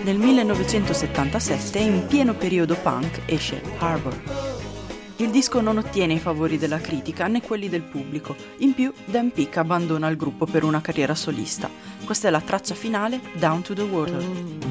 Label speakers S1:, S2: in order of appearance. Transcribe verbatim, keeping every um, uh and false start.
S1: Nel millenovecentosettantasette, in pieno periodo punk, esce Harbor. Il disco non ottiene i favori della critica né quelli del pubblico. In più, Dan Peek abbandona il gruppo per una carriera solista. Questa è la traccia finale, Down to the Water.